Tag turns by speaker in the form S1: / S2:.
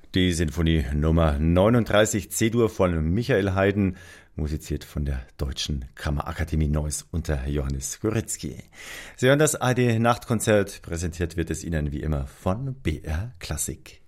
S1: Die Sinfonie Nummer 39 C-Dur von Michael Haydn, musiziert von der Deutschen Kammerakademie Neuss unter Johannes Goretzky. Sie hören das ARD Nachtkonzert, präsentiert wird es Ihnen wie immer von BR Klassik.